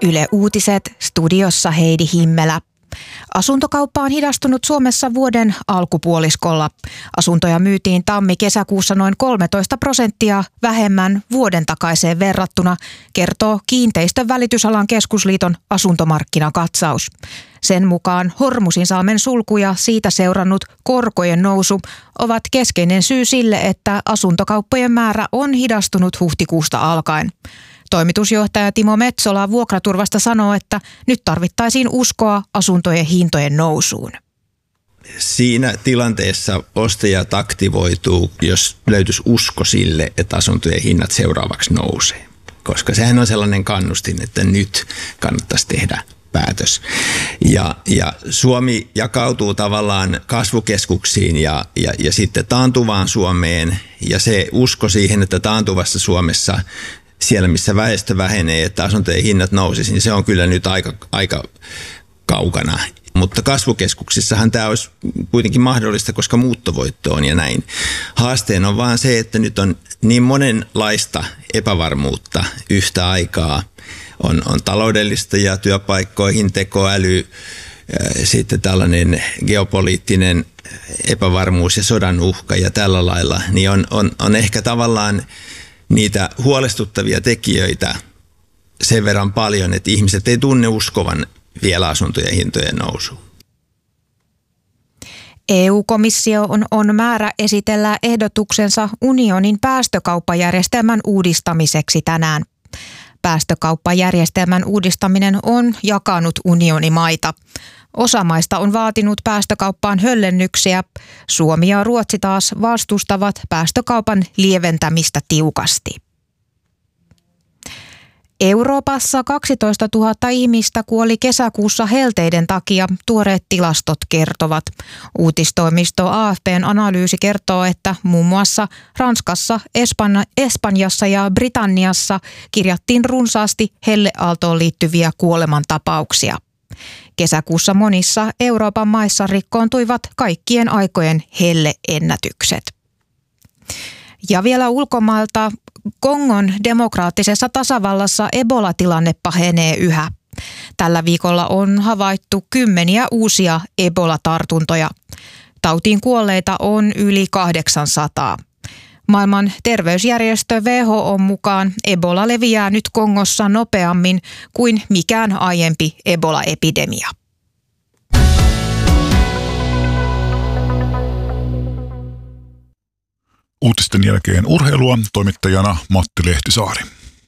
Yle Uutiset, studiossa Heidi Himmelä. Asuntokauppa on hidastunut Suomessa vuoden alkupuoliskolla. Asuntoja myytiin tammi-kesäkuussa noin 13% vähemmän vuoden takaiseen verrattuna, kertoo Kiinteistön välitysalan keskusliiton asuntomarkkinakatsaus. Sen mukaan Hormusinsalmen sulku ja siitä seurannut korkojen nousu ovat keskeinen syy sille, että asuntokauppojen määrä on hidastunut huhtikuusta alkaen. Toimitusjohtaja Timo Metsola Vuokraturvasta sanoo, että nyt tarvittaisiin uskoa asuntojen hintojen nousuun. Siinä tilanteessa ostajat aktivoituu, jos löytyisi usko sille, että asuntojen hinnat seuraavaksi nousee. Koska sehän on sellainen kannustin, että nyt kannattaisi tehdä päätös. Ja Suomi jakautuu tavallaan kasvukeskuksiin ja sitten taantuvaan Suomeen. Ja se usko siihen, että taantuvassa Suomessa siellä, missä väestö vähenee, että asuntojen hinnat nousisi, niin se on kyllä nyt aika kaukana. Mutta kasvukeskuksissahan tämä olisi kuitenkin mahdollista, koska muuttovoitto on ja näin. Haasteen on vaan se, että nyt on niin monenlaista epävarmuutta yhtä aikaa. On taloudellista ja työpaikkoihin tekoäly, sitten tällainen geopoliittinen epävarmuus ja sodan uhka ja tällä lailla, niin on ehkä tavallaan niitä huolestuttavia tekijöitä sen verran paljon, että ihmiset ei tunne uskovan vielä asuntojen hintojen nousuun. EU-komissio on määrä esitellä ehdotuksensa unionin päästökauppajärjestelmän uudistamiseksi tänään. Päästökauppajärjestelmän uudistaminen on jakanut unionimaita. Osa maista on vaatinut päästökauppaan höllennyksiä. Suomi ja Ruotsi taas vastustavat päästökaupan lieventämistä tiukasti. Euroopassa 12 000 ihmistä kuoli kesäkuussa helteiden takia, tuoreet tilastot kertovat. Uutistoimisto AFP:n analyysi kertoo, että muun muassa Ranskassa, Espanjassa ja Britanniassa kirjattiin runsaasti helleaaltoon liittyviä kuolemantapauksia. Kesäkuussa monissa Euroopan maissa rikkoontuivat kaikkien aikojen helleennätykset. Ja vielä ulkomailta Kongon demokraattisessa tasavallassa Ebola-tilanne pahenee yhä. Tällä viikolla on havaittu 10 uusia Ebola-tartuntoja. Tautiin kuolleita on yli 800. Maailman terveysjärjestö WHO mukaan Ebola leviää nyt Kongossa nopeammin kuin mikään aiempi Ebola-epidemia. Uutisten jälkeen urheilua, toimittajana Matti Lehtisaari.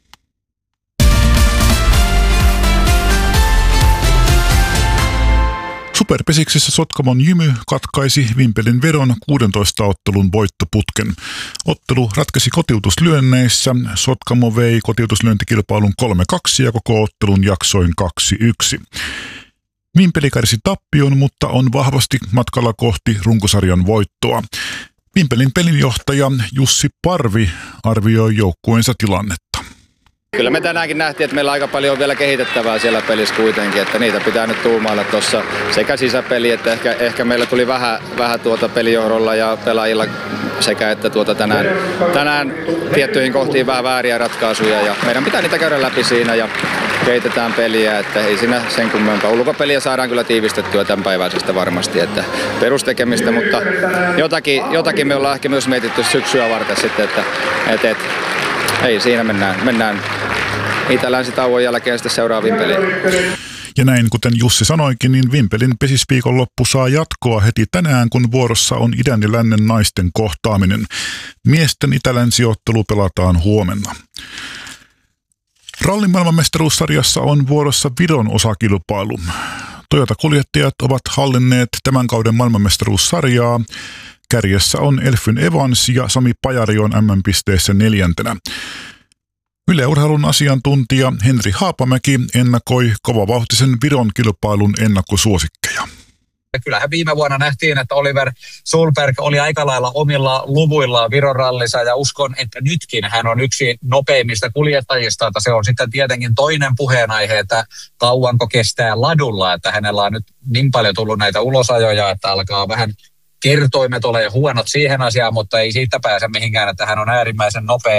Superpesiksissä Sotkamon Jymy katkaisi Vimpelin vedon 16 ottelun voittoputken. Ottelu ratkesi kotiutuslyönneissä. Sotkamo vei kotiutuslyöntikilpailun 3-2 ja koko ottelun jaksoin 2-1. Vimpeli kärsi tappion, mutta on vahvasti matkalla kohti runkosarjan voittoa. Vimpelin pelinjohtaja Jussi Parvi arvioi joukkueensa tilannetta. Kyllä me tänäänkin nähtiin, että meillä aika paljon on vielä kehitettävää siellä pelissä kuitenkin, että niitä pitää nyt tuumailla tuossa sekä sisäpeli, että ehkä meillä tuli vähän pelijohdolla ja pelaajilla sekä että tänään tiettyihin kohtiin vähän vääriä ratkaisuja ja meidän pitää niitä käydä läpi siinä ja kehitetään peliä, että ei siinä sen kummempaa. Ulkopeliä saadaan kyllä tiivistettyä tämänpäiväisestä varmasti, että perustekemistä, mutta jotakin me ollaan ehkä myös mietitty syksyä varten sitten, että ei, siinä mennään itä-länsitauon jälkeen sitten seuraaviin peliin. Ja näin kuten Jussi sanoikin, niin Vimpelin pesisviikonloppu saa jatkoa heti tänään, kun vuorossa on idän ja lännen naisten kohtaaminen. Miesten itä-länsiottelu pelataan huomenna. Rallin maailmanmestaruussarjassa on vuorossa Viron osakilpailu. Toyota-kuljettajat ovat hallinneet tämän kauden maailmanmestaruussarjaa. Kärjessä on Elfyn Evans ja Sami Pajari on MM-pisteessä 4. Yle Urheilun asiantuntija Henri Haapamäki ennakoi kovavauhtisen Viron kilpailun ennakkosuosikkeja. Kyllähän viime vuonna nähtiin, että Oliver Solberg oli aika lailla omilla luvuillaan Viron rallissa ja uskon, että nytkin hän on yksi nopeimmista kuljettajista. Että se on sitten tietenkin toinen puheenaihe, että kauanko kestää ladulla, että hänellä on nyt niin paljon tullut näitä ulosajoja, että alkaa vähän kertoimet ole huonot siihen asiaan, mutta ei siitä pääse mihinkään, että hän on äärimmäisen nopea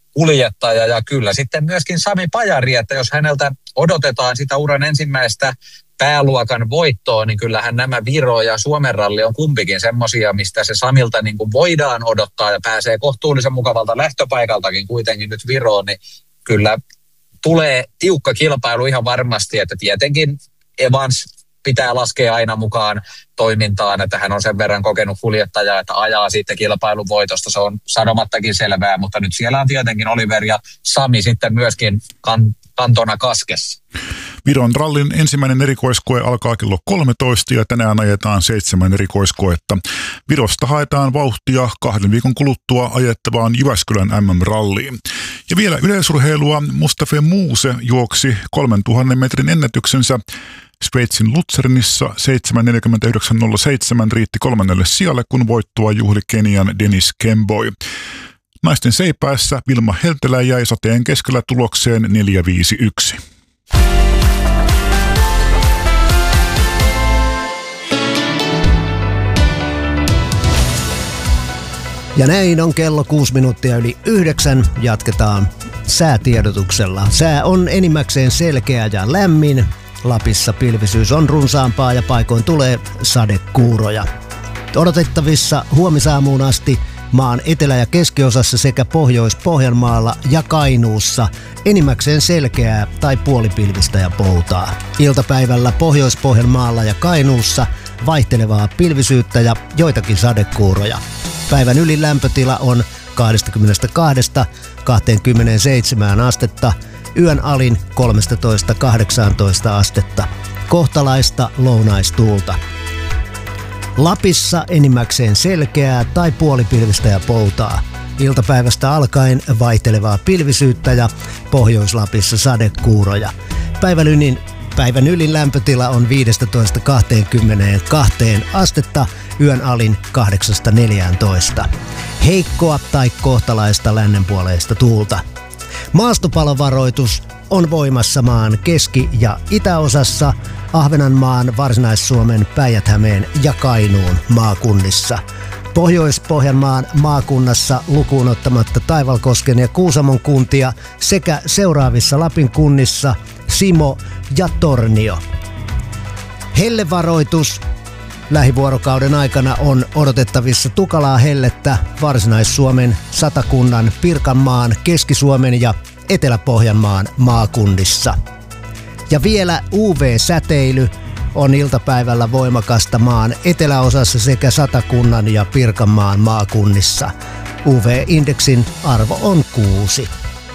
kuljettaja ja kyllä sitten myöskin Sami Pajari, että jos häneltä odotetaan sitä uran ensimmäistä pääluokan voittoa, niin kyllähän nämä Viro ja Suomen ralli on kumpikin semmoisia, mistä se Samilta niin kuin voidaan odottaa ja pääsee kohtuullisen mukavalta lähtöpaikaltakin kuitenkin nyt Viroon, niin kyllä tulee tiukka kilpailu ihan varmasti, että tietenkin Evans pitää laskea aina mukaan toimintaan, että hän on sen verran kokenut kuljettaja, että ajaa sitten kilpailun voitosta, se on sanomattakin selvää, mutta nyt siellä on tietenkin Oliver ja Sami sitten myöskin kantona kaskessa. Viron rallin ensimmäinen erikoiskoe alkaa kello 13 ja tänään ajetaan 7 erikoiskoetta. Virosta haetaan vauhtia 2 viikon kuluttua ajettavaan Jyväskylän MM-ralliin. Ja vielä yleisurheilua. Mustafa Muuse juoksi 3000 metrin ennätyksensä Sveitsin Luzernissa 7.49.07 riitti 3. sijalle, kun voittoa juhli Kenian Dennis Kemboi. Naisten seipäässä Vilma Heltelä jäi sateen keskellä tulokseen 4.51. Ja näin on kello 6 minuuttia yli 9. Jatketaan säätiedotuksella. Sää on enimmäkseen selkeä ja lämmin. Lapissa pilvisyys on runsaampaa ja paikoin tulee sadekuuroja. Odotettavissa huomisaamuun asti maan etelä- ja keskiosassa sekä Pohjois-Pohjanmaalla ja Kainuussa enimmäkseen selkeää tai puolipilvistä ja poutaa. Iltapäivällä Pohjois-Pohjanmaalla ja Kainuussa vaihtelevaa pilvisyyttä ja joitakin sadekuuroja. Päivän ylin lämpötila on 22–27 astetta, yön alin 13–18 astetta. Kohtalaista lounaistuulta. Lapissa enimmäkseen selkeää tai puolipilvistä ja poutaa. Iltapäivästä alkaen vaihtelevaa pilvisyyttä ja Pohjois-Lapissa sadekuuroja. Päivän ylin lämpötila on 15–22 astetta, yön alin 8–14. Heikkoa tai kohtalaista lännenpuoleista tuulta. Maastopalovaroitus on voimassa maan keski- ja itäosassa, Ahvenanmaan, Varsinais-Suomen, Päijät-Hämeen ja Kainuun maakunnissa. Pohjois-Pohjanmaan maakunnassa lukuun ottamatta Taivalkosken ja Kuusamon kuntia sekä seuraavissa Lapin kunnissa Simo ja Tornio. Hellevaroitus lähivuorokauden aikana on odotettavissa tukalaa hellettä Varsinais-Suomen, Satakunnan, Pirkanmaan, Keski-Suomen ja Etelä-Pohjanmaan maakunnissa. Ja vielä UV-säteily on iltapäivällä voimakasta maan eteläosassa sekä Satakunnan ja Pirkanmaan maakunnissa. UV-indeksin arvo on 6.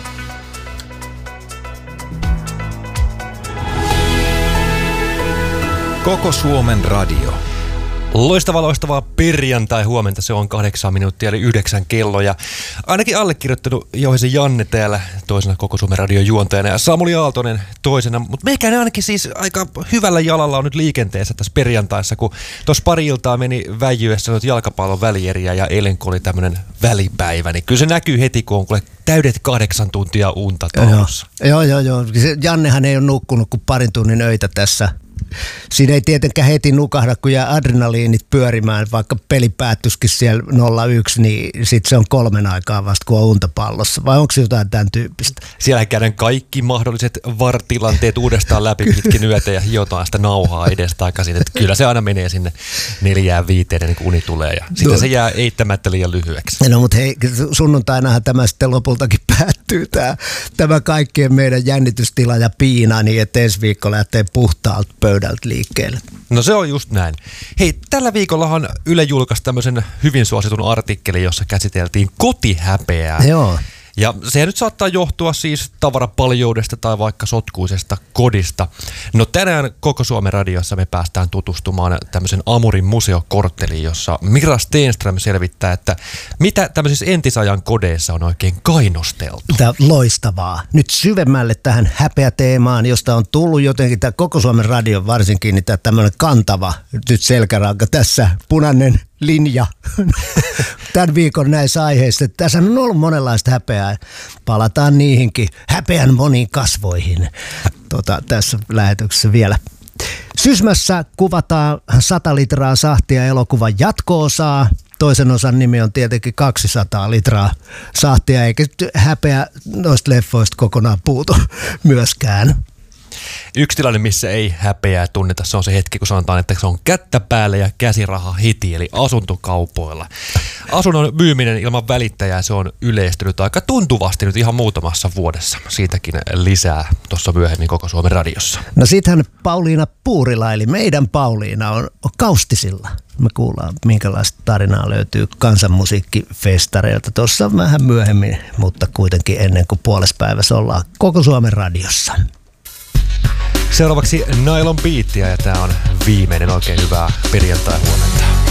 Koko Suomen radio. Loistavaa perjantai-huomenta, se on 8 minuuttia eli 9 kello ja ainakin allekirjoittanut Jouhisen Janne täällä toisena Koko Suomen radion juontajana ja Samuli Aaltonen toisena, mutta meikäinen ainakin siis aika hyvällä jalalla on nyt liikenteessä tässä perjantaissa, kun tuossa pari iltaa meni väijyessä noita jalkapallon välieriä ja eilen kun oli tämmöinen välipäivä, niin kyllä se näkyy heti, kun on kuule täydet 8 tuntia unta touhussa. Joo. Jannehan ei ole nukkunut kuin parin tunnin öitä tässä. Siinä ei tietenkään heti nukahda, kun jää adrenaliinit pyörimään, vaikka peli päättyisikin siellä 0-1, niin sitten se on 3 aikaa vasta, kun on unta pallossa. Vai onko se jotain tämän tyyppistä? Siellä käydään kaikki mahdolliset VAR-tilanteet uudestaan läpi pitkin yötä ja hiotaan sitä nauhaa edestakaisin. Että kyllä se aina menee sinne 4-5 ennen kuin uni tulee ja sitten se jää eittämättä liian lyhyeksi. No mutta hei, sunnuntainahan tämä sitten lopultakin päättyy, tämä kaikkien meidän jännitystila ja piina, niin että ensi viikko lähtee puhtaalta pöydältä liikkeelle. No se on just näin. Hei, tällä viikollahan Yle julkaisi tämmöisen hyvin suositun artikkelin, jossa käsiteltiin kotihäpeää. Joo. Ja se nyt saattaa johtua siis tavarapaljoudesta tai vaikka sotkuisesta kodista. No tänään Koko Suomen radiossa me päästään tutustumaan tämmöisen Amurin museokortteliin, jossa Mira Stenström selvittää, että mitä tämmöisissä entisajan kodeissa on oikein kainosteltu. Tämä loistavaa. Nyt syvemmälle tähän häpeäteemaan, josta on tullut jotenkin tämä Koko Suomen radio varsinkin, niin tämä tämmöinen kantava nyt selkäranka tässä, punainen linja tämän viikon näissä aiheissa. Tässä on ollut monenlaista häpeää. Palataan niihinkin häpeän moniin kasvoihin tässä lähetyksessä vielä. Sysmässä kuvataan 100 litraa sahtia elokuvan jatko-osaa. toisen osan nimi on tietenkin 200 litraa sahtia, eikä häpeä noista leffoista kokonaan puutu myöskään. Yksi tilanne, missä ei häpeää tunneta, se on se hetki, kun sanotaan, että se on kättä päällä ja käsiraha hiti, eli asuntokaupoilla. Asunnon myyminen ilman välittäjää, se on yleistynyt aika tuntuvasti nyt ihan muutamassa vuodessa. Siitäkin lisää tuossa myöhemmin Koko Suomen radiossa. No sittenhän Pauliina Puurila, eli meidän Pauliina, on Kaustisilla. Me kuullaan, minkälaista tarinaa löytyy kansanmusiikkifestareilta tuossa vähän myöhemmin, mutta kuitenkin ennen kuin puolespäivässä ollaan Koko Suomen radiossa. Seuraavaksi Nylon Beatia ja tää on viimeinen oikein hyvää perjantai-huomenta.